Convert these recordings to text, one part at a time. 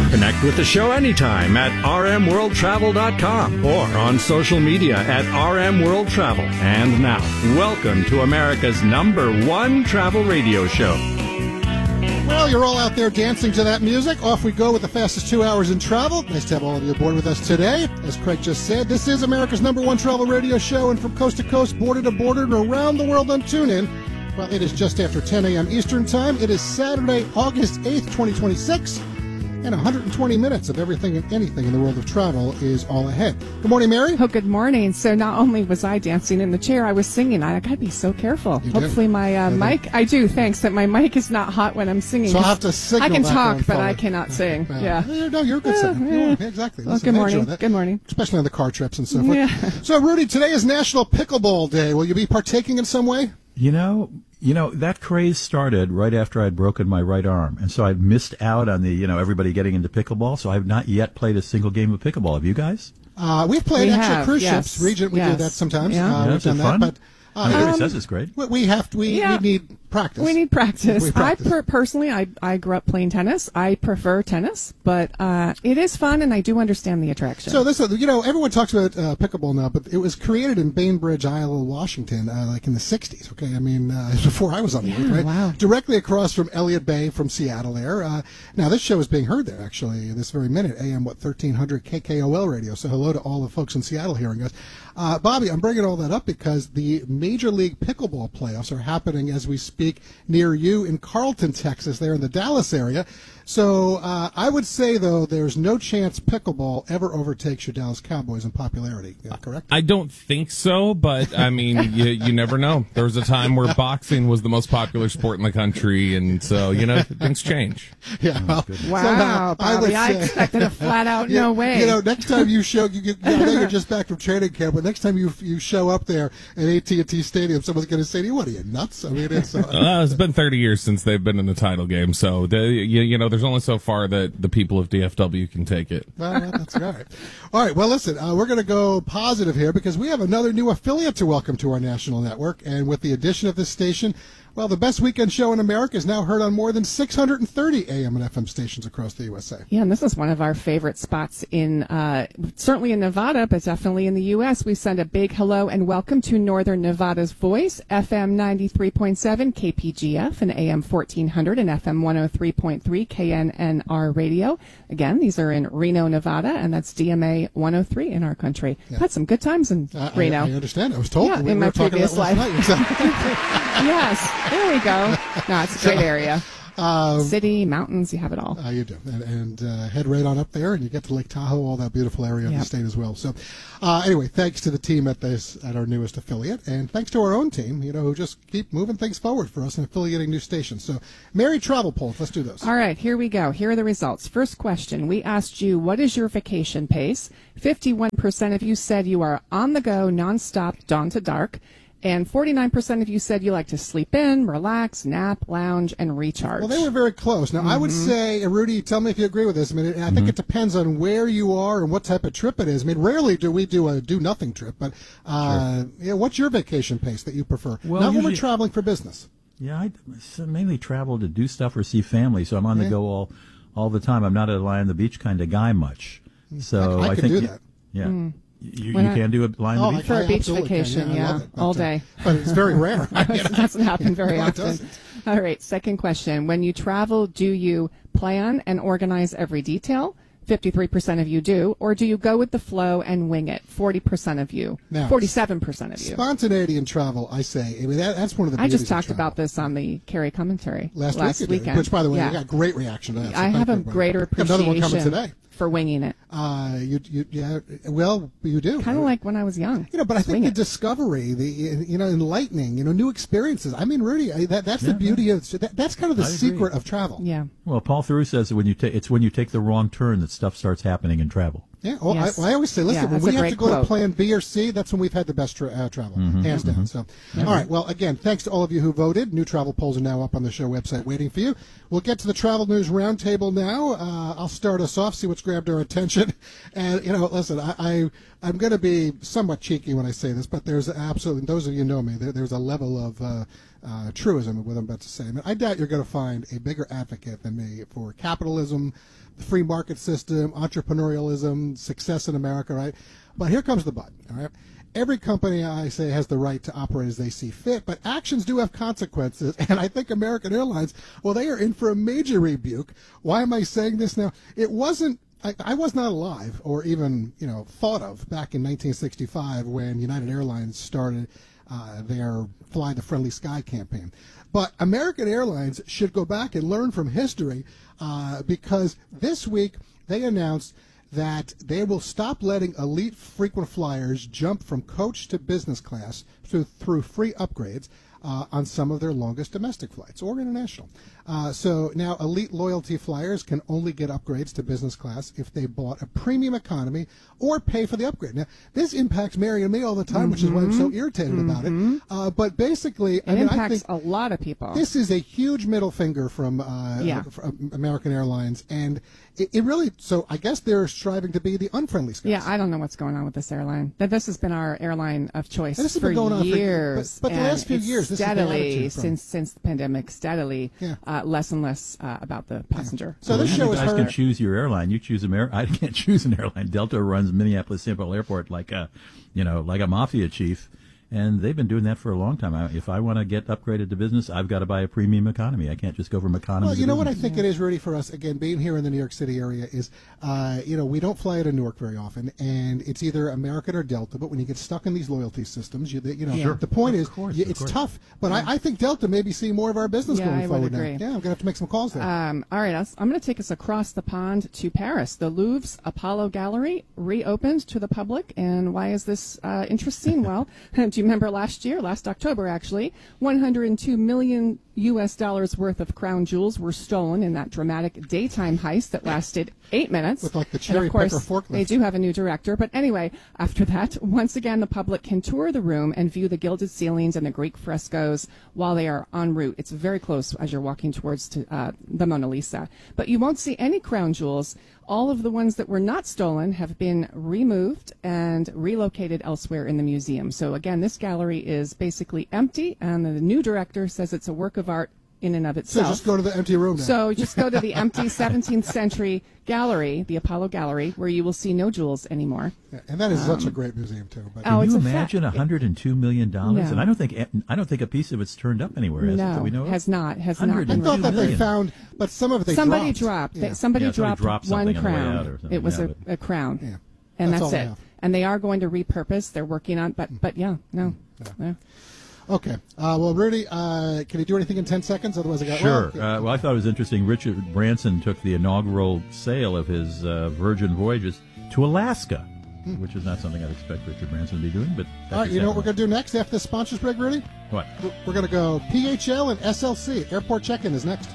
Connect with the show anytime at rmworldtravel.com or on social media at rmworldtravel. And now, welcome to America's #1 travel radio show. Well, you're all out there dancing to that music. Off we go with the fastest 2 hours in travel. Nice to have all of you aboard with us today. As Craig just said, this is America's #1 travel radio show, and from coast to coast, border to border, and around the world on TuneIn. Well, it is just after 10 a.m. Eastern Time. It is Saturday, August 8th, 2026. And 120 minutes of everything and anything in the world of travel is all ahead. Good morning, Mary. Oh, good morning. So not only was I dancing in the chair, I was singing. I got to be so careful. You Hopefully do. my mic, I do, thanks, that my mic is not hot when I'm singing. So I'll have to signal I can that talk, going but I forward. cannot sing. Yeah. No, you're a good singer. Yeah, exactly. Well, Listen, good I morning. enjoy that. Good morning. Especially on the car trips and so forth. Yeah. So, Rudy, today is National Pickleball Day. Will you be partaking in some way? You know, that craze started right after I'd broken my right arm. And so I missed out on the, everybody getting into pickleball. So I've not yet played a single game of pickleball. Have you guys? We've played We extra have, cruise yes. ships. Regent, we do Yes. that sometimes. Yeah. We've Is done it that. fun? But Everybody says it's great. we need practice. We need practice. We practice. Personally, I grew up playing tennis. I prefer tennis, but it is fun, and I do understand the attraction. So this, everyone talks about pickleball now, but it was created in Bainbridge, Isle, Washington, like in the 60s, okay? I mean, before I was on the earth, right? Wow. Directly across from Elliott Bay from Seattle there. Now, this show is being heard there, actually, this very minute, AM, 1300 KKOL radio. So hello to all the folks in Seattle hearing us. Bobby, I'm bringing all that up because the Major League Pickleball playoffs are happening as we speak near you in Carlton, Texas, there in the Dallas area. So I would say, though, there's no chance pickleball ever overtakes your Dallas Cowboys in popularity. Correct? I don't think so, but I mean, you never know. There was a time where boxing was the most popular sport in the country, and so, things change. Yeah. Well, Wow, Bobby, I say- expected a flat-out no way. Next time you show, I know you're just back from training camp, but next time you show up there at AT&T Stadium, someone's going to say to you, "What are you, nuts?" I mean, it's It's been 30 years since they've been in the title game, so there's only so far that the people of DFW can take it. Well, that's all right. All right. Well, listen, we're going to go positive here because we have another new affiliate to welcome to our national network, and with the addition of this station, well, the best weekend show in America is now heard on more than 630 AM and FM stations across the USA. Yeah, and this is one of our favorite spots in, certainly in Nevada, but definitely in the U.S. We send a big hello and welcome to Northern Nevada's Voice, FM 93.7 KPGF and AM 1400 and FM 103.3 KNNR Radio. Again, these are in Reno, Nevada, and that's DMA 103 in our country. Yeah. Had some good times in Reno. I understand. I was told. Yeah, we in were my talking previous about life. last night. Exactly. Yes, there we go. No, it's a great area. City, mountains, you have it all. You do. And head right on up there, and you get to Lake Tahoe, all that beautiful area of the Yep. state as well. So anyway, thanks to the team at our newest affiliate, and thanks to our own team, who just keep moving things forward for us and affiliating new stations. So, Mary, travel polls, let's do those. All right, here we go. Here are the results. First question, we asked you, what is your vacation pace? 51% of you said you are on the go, nonstop, dawn to dark. And 49% of you said you like to sleep in, relax, nap, lounge, and recharge. Well, they were very close. Now, I would say, Rudy, tell me if you agree with this. I mean, I think it depends on where you are and what type of trip it is. I mean, rarely do we do a do-nothing trip, but what's your vacation pace that you prefer? Well, Not when we're usually- traveling for business. Yeah, I mainly travel to do stuff or see family, so I'm on the go all the time. I'm not a lie on the beach kind of guy much. So I can think do that. Yeah. You Why not? can do a lie on the beach? For a beach absolutely vacation, can. I yeah, love it. all But, day. But it's very rare. It doesn't happen very No, it often. doesn't. All right, second question. When you travel, do you plan and organize every detail? 53% of you do. Or do you go with the flow and wing it? 40% of you. Now, 47% of you. Spontaneity in travel, I say. I mean, that's one of the I beauties just talked of travel. about this on the Carrie commentary last weekend. weekend. Which, by the way, Yeah. we got great reaction to that. So I thank have a everybody. greater Got another one coming appreciation today. for winging it. You do. Kind of like when I was young. But I Just think wing the it. discovery, the enlightening, new experiences. I mean, Rudy, that's the beauty of that's kind of the I agree. secret of travel. Yeah. Well, Paul Theroux says that it's when you take the wrong turn that stuff starts happening in travel. Yeah, well, Yes. I always say, listen, Yeah, when that's we a have great to go quote. to plan B or C, that's when we've had the best travel, hands down. So, all right, well, again, thanks to all of you who voted. New travel polls are now up on the show website waiting for you. We'll get to the Travel News Roundtable now. I'll start us off, see what's grabbed our attention. And, listen, I'm going to be somewhat cheeky when I say this, but there's absolutely, those of you who know me, there's a level of truism of what I'm about to say. I mean, I doubt you're going to find a bigger advocate than me for capitalism, the free market system, entrepreneurialism, success in America, right? But here comes the but, all right? Every company, I say, has the right to operate as they see fit, but actions do have consequences, and I think American Airlines, well, they are in for a major rebuke. Why am I saying this now? It wasn't, I was not alive or even, thought of back in 1965 when United Airlines started their Fly the Friendly Sky campaign. But American Airlines should go back and learn from history because this week they announced that they will stop letting elite frequent flyers jump from coach to business class through free upgrades on some of their longest domestic flights or international. So now elite loyalty flyers can only get upgrades to business class if they bought a premium economy or pay for the upgrade. Now, this impacts Mary and me all the time, which is why I'm so irritated about it. But basically, I think a lot of people. This is a huge middle finger from American Airlines, and it really, so I guess they're striving to be the unfriendly skies. Yeah, I don't know what's going on with this airline. This has been our airline of choice and this has for been going on years. But the last few years, this steadily, is the attitude since the pandemic, steadily less and less about the passenger. So this show is you guys can choose your airline. You choose I can't choose an airline. Delta runs Minneapolis-St. Paul Airport like a mafia chief. And they've been doing that for a long time. If I want to get upgraded to business, I've got to buy a premium economy. I can't just go from economy to business. Well, you know what I think it is, Rudy, for us, again, being here in the New York City area is, we don't fly out of Newark very often, and it's either American or Delta, but when you get stuck in these loyalty systems, the point is, it's tough. But I think Delta may be seeing more of our business going forward now. Yeah, I'm going to have to make some calls there. All right, I'm going to take us across the pond to Paris. The Louvre's Apollo Gallery reopened to the public, and why is this interesting? Well, do you remember last October, actually, $102 million worth of crown jewels were stolen in that dramatic daytime heist that lasted 8 minutes. With like the cherry picker forklift. They do have a new director. But anyway, after that, once again, the public can tour the room and view the gilded ceilings and the Greek frescoes while they are en route. It's very close as you're walking towards the Mona Lisa. But you won't see any crown jewels. All of the ones that were not stolen have been removed and relocated elsewhere in the museum. So again, this gallery is basically empty, and the new director says it's a work of art in and of itself. So just go to the empty room now. So just go to the empty 17th century gallery, the Apollo Gallery, where you will see no jewels anymore. Yeah, and that is such a great museum too. But can you imagine $102 million? No. And I don't think a piece of it's turned up anywhere. No, that we know of? has not. I thought that they found, but some of it somebody dropped. Somebody dropped one crown. It was a crown. Yeah. And that's it. And they are going to repurpose. They're working on, but no. Okay. Well, Rudy, can you do anything in 10 seconds? Otherwise, I got Sure. Well, I thought it was interesting. Richard Branson took the inaugural sail of his Virgin Voyages to Alaska, which is not something I'd expect Richard Branson to be doing. But all right, you know what we're going to do next after the sponsors break, Rudy? What? We're going to go PHL and SLC. Airport check-in is next.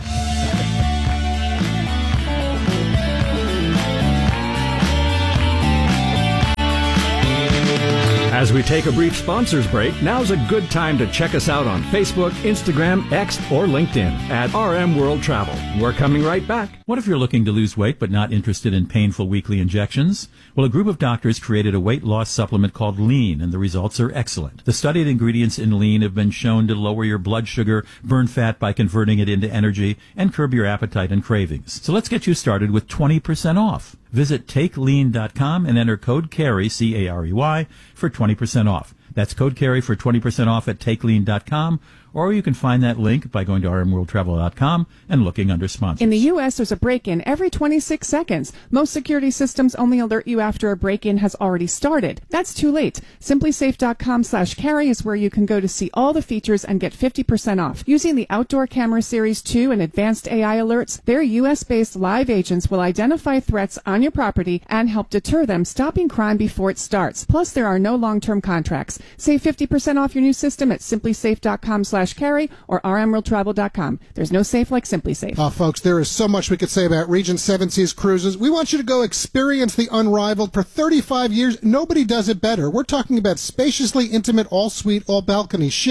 As we take a brief sponsors break, now's a good time to check us out on Facebook, Instagram, X, or LinkedIn at RM World Travel. We're coming right back. What if you're looking to lose weight but not interested in painful weekly injections? Well, a group of doctors created a weight loss supplement called Lean, and the results are excellent. The studied ingredients in Lean have been shown to lower your blood sugar, burn fat by converting it into energy, and curb your appetite and cravings. So let's get you started with 20% off. Visit TakeLean.com and enter code CAREY, C-A-R-E-Y, for 20% off. That's code CAREY for 20% off at TakeLean.com, or you can find that link by going to rmworldtravel.com and looking under sponsors. In the U.S., there's a break-in every 26 seconds. Most security systems only alert you after a break-in has already started. That's too late. SimplySafe.com/carry is where you can go to see all the features and get 50% off. Using the Outdoor Camera Series 2 and advanced AI alerts, their U.S.-based live agents will identify threats on your property and help deter them, stopping crime before it starts. Plus, there are no long-term contracts. Save 50% off your new system at SimplySafe.com/carry or rmworldtravel.com. There's no safe like Simply Safe. Folks, there is so much we could say about Regent Seven Seas Cruises. We want you to go experience the unrivaled. For 35 years, nobody does it better. We're talking about spaciously intimate, all-suite, all-balcony ships.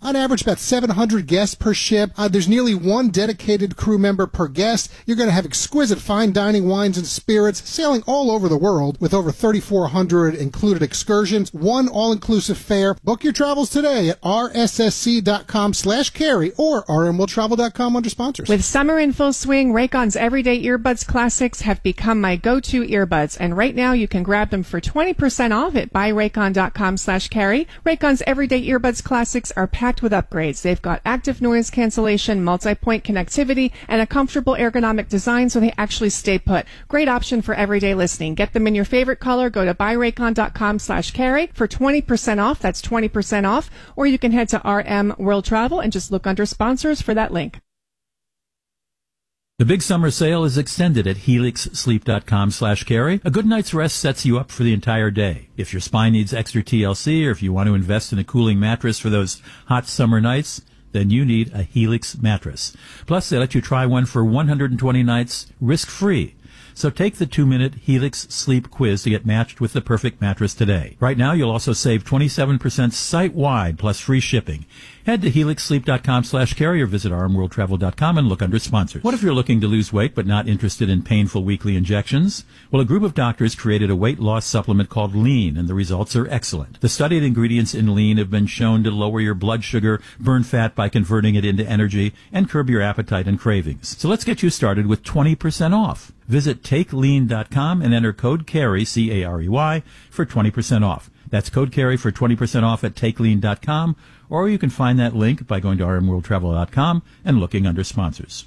On average, about 700 guests per ship. There's nearly one dedicated crew member per guest. You're going to have exquisite fine dining wines and spirits, sailing all over the world with over 3,400 included excursions, one all-inclusive fare. Book your travels today at rssc.com/carry or rmworldtravel.com under sponsors. With summer in full swing, Raycon's Everyday Earbuds Classics have become my go-to earbuds, and right now you can grab them for 20% off at buyraycon.com/carry. Raycon's Everyday Earbuds Classics are packed with upgrades. They've got active noise cancellation, multi-point connectivity, and a comfortable ergonomic design so they actually stay put. Great option for everyday listening. Get them in your favorite color. Go to buyraycon.com/carry for 20% off. That's 20% off. Or you can head to RM World Travel and just look under sponsors for that link. The big summer sale is extended at helixsleep.com/carry. A good night's rest sets you up for the entire day. If your spine needs extra TLC or if you want to invest in a cooling mattress for those hot summer nights, then you need a Helix mattress. Plus, they let you try one for 120 nights risk-free. So take the 2-minute Helix Sleep Quiz to get matched with the perfect mattress today. Right now, you'll also save 27% site-wide plus free shipping. Head to helixsleep.com/carry or visit rmworldtravel.com and look under sponsors. What if you're looking to lose weight but not interested in painful weekly injections? Well, a group of doctors created a weight loss supplement called Lean, and the results are excellent. The studied ingredients in Lean have been shown to lower your blood sugar, burn fat by converting it into energy, and curb your appetite and cravings. So let's get you started with 20% off. Visit takelean.com and enter code CARRY, C-A-R-E-Y, for 20% off. That's code CARRY for 20% off at takelean.com, or you can find that link by going to rmworldtravel.com and looking under sponsors.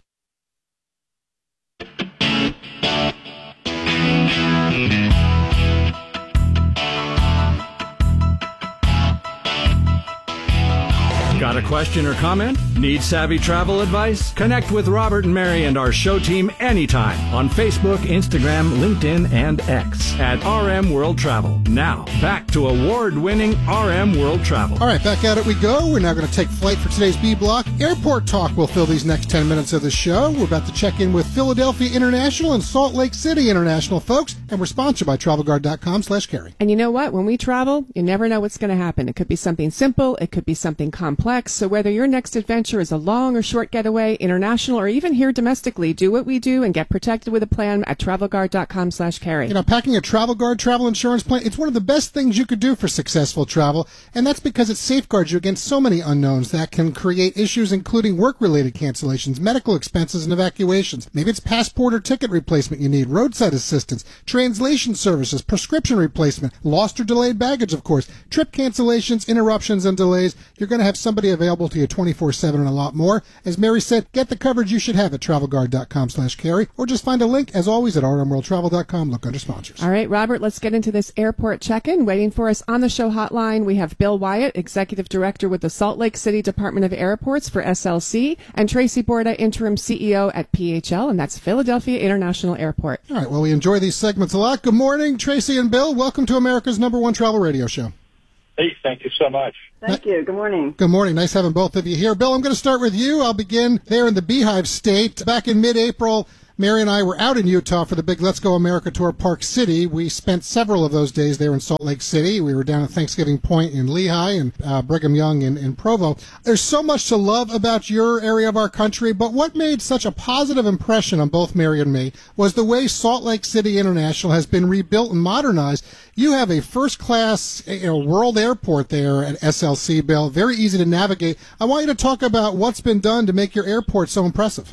Got a question or comment? Need savvy travel advice? Connect with Robert and Mary and our show team anytime on Facebook, Instagram, LinkedIn, and X at RM World Travel. Now, back to award-winning RM World Travel. All right, back at it we go. We're now going to take flight for today's B block. Airport talk will fill these next 10 minutes of the show. We're about to check in with Philadelphia International and Salt Lake City International, folks, and we're sponsored by TravelGuard.com/carry. And you know what? When we travel, you never know what's going to happen. It could be something simple. It could be something complex. So whether your next adventure is a long or short getaway, international, or even here domestically, do what we do and get protected with a plan at TravelGuard.com/carry. You know, packing a TravelGuard travel insurance plan, it's one of the best things you could do for successful travel, and that's because it safeguards you against so many unknowns that can create issues, including work-related cancellations, medical expenses, and evacuations. Maybe it's passport or ticket replacement you need, roadside assistance, translation services, prescription replacement, lost or delayed baggage, of course, trip cancellations, interruptions, and delays. You're going to have somebody available to you 24/7 and a lot more. As Mary said, get the coverage you should have at TravelGuard.com/carry, or just find a link, as always, at rmworldtravel.com. Look under sponsors. All right, Robert, let's get into this airport check-in. Waiting for us on the show hotline, we have Bill Wyatt, Executive Director with the Salt Lake City Department of Airports for SLC, and Tracy Borda, Interim CEO at PHL, and that's Philadelphia International Airport. All right, well, we enjoy these segments a lot. Good morning, Tracy and Bill. Welcome to America's #1 travel radio show. Hey, thank you so much. Thank you. Good morning. Good morning. Nice having both of you here. Bill, I'm going to start with you. I'll begin there in the Beehive State. Back in mid-April, Mary and I were out in Utah for the big Let's Go America Tour Park City. We spent several of those days there in Salt Lake City. We were down at Thanksgiving Point in Lehigh and Brigham Young in Provo. There's so much to love about your area of our country, but what made such a positive impression on both Mary and me was the way Salt Lake City International has been rebuilt and modernized. You have a first-class world airport there at SLC, Bill. Very easy to navigate. I want you to talk about what's been done to make your airport so impressive.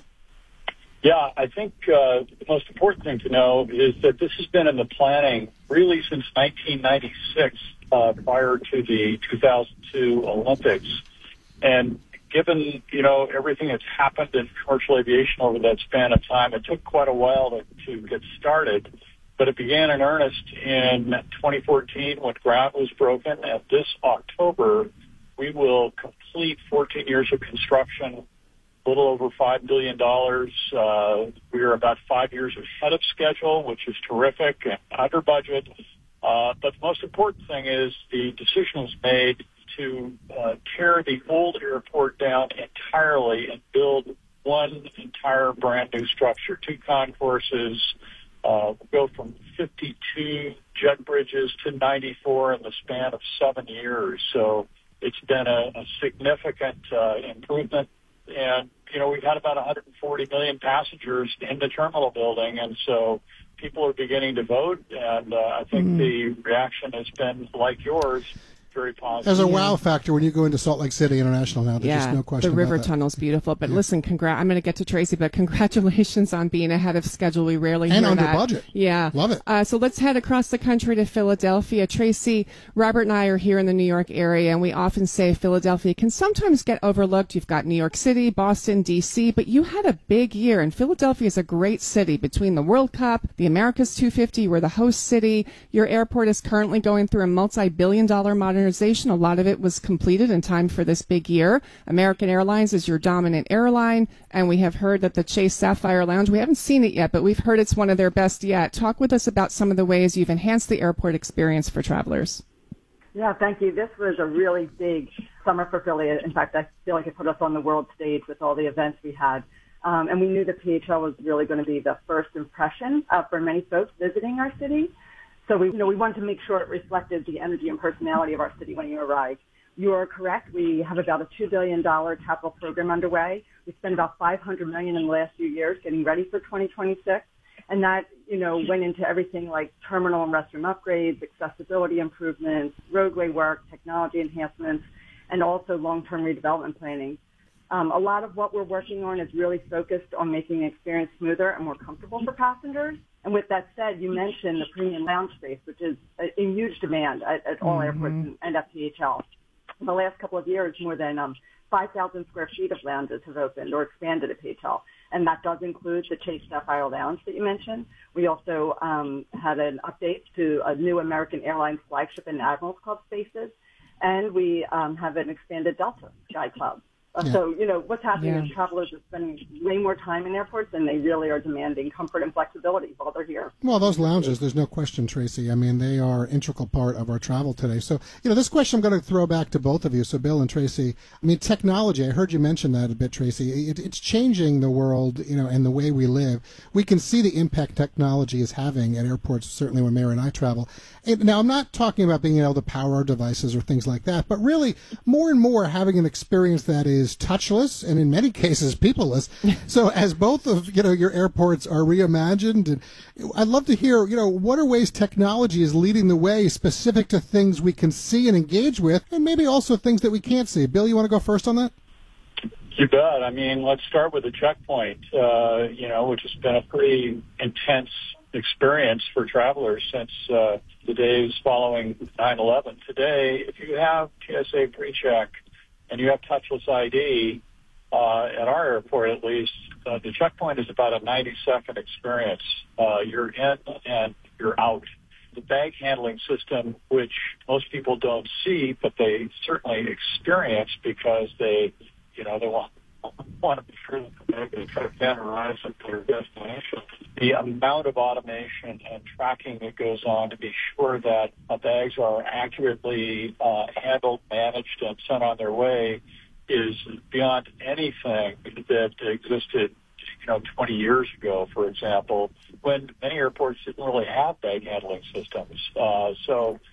Yeah, I think the most important thing to know is that this has been in the planning really since 1996, prior to the 2002 Olympics. And given, everything that's happened in commercial aviation over that span of time, it took quite a while to get started. But it began in earnest in 2014 when ground was broken. And this October, we will complete 14 years of construction, a little over $5 billion. We are about 5 years ahead of schedule, which is terrific, and under budget. But the most important thing is the decision was made to tear the old airport down entirely and build one entire brand new structure, 2 concourses. Go from 52 jet bridges to 94 in the span of 7 years. So it's been a significant improvement. And, we've had about 140 million passengers in the terminal building, and so people are beginning to vote, and I think the reaction has been like yours, very positive. There's a wow factor when you go into Salt Lake City International now. There's just no question the river about that. tunnel's beautiful. But listen, I'm going to get to Tracy, but congratulations on being ahead of schedule. We rarely hear that. And under budget. Yeah. Love it. So let's head across the country to Philadelphia. Tracy, Robert and I are here in the New York area, and we often say Philadelphia can sometimes get overlooked. You've got New York City, Boston, D.C., but you had a big year, and Philadelphia is a great city. Between the World Cup, the America's 250, we're the host city. Your airport is currently going through a multi-billion-dollar modernization. A lot of it was completed in time for this big year. American Airlines is your dominant airline, and we have heard that the Chase Sapphire Lounge, we haven't seen it yet, but we've heard it's one of their best yet. Talk with us about some of the ways you've enhanced the airport experience for travelers. Yeah, thank you. This was a really big summer for Philly. In fact, I feel like it put us on the world stage with all the events we had. And we knew that PHL was really going to be the first impression for many folks visiting our city. So we wanted to make sure it reflected the energy and personality of our city when you arrived. You are correct. We have about a $2 billion capital program underway. We spent about $500 million in the last few years getting ready for 2026. And that, went into everything like terminal and restroom upgrades, accessibility improvements, roadway work, technology enhancements, and also long-term redevelopment planning. A lot of what we're working on is really focused on making the experience smoother and more comfortable for passengers. And with that said, you mentioned the premium lounge space, which is in huge demand at all airports and at PHL. In the last couple of years, more than 5,000 square feet of lounges have opened or expanded at PHL. And that does include the Chase Sapphire Lounge that you mentioned. We also had an update to a new American Airlines flagship and Admirals Club spaces. And we have an expanded Delta Sky Club. So, what's happening is travelers are spending way more time in airports, and they really are demanding comfort and flexibility while they're here. Well, those lounges, there's no question, Tracy. I mean, they are an integral part of our travel today. So, this question I'm going to throw back to both of you. So, Bill and Tracy, I mean, technology, I heard you mention that a bit, Tracy. It's changing the world, and the way we live. We can see the impact technology is having at airports, certainly when Mary and I travel. Now, I'm not talking about being able to power our devices or things like that, but really more and more having an experience that is touchless and in many cases peopleless. So as both of your airports are reimagined, and I'd love to hear what are ways technology is leading the way specific to things we can see and engage with, and maybe also things that we can't see. Bill, you want to go first on that? You bet. I mean, let's start with the checkpoint, which has been a pretty intense experience for travelers since the days following 9/11. Today, if you have TSA PreCheck and you have touchless ID, at our airport at least, the checkpoint is about a 90-second experience. You're in and you're out. The bag handling system, which most people don't see, but they certainly experience because they want to be sure that the bag is going to arrive at their destination. The amount of automation and tracking that goes on to be sure that bags are accurately handled, managed, and sent on their way is beyond anything that existed 20 years ago, for example, when many airports didn't really have bag handling systems. So